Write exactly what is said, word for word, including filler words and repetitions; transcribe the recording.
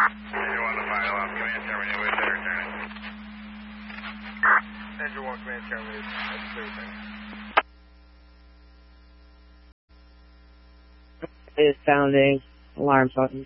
Engine one to five alarm. Command terminated. We're there. Turn it. Engine one, command terminated. That's clear. Turn it. Is sounding alarm button.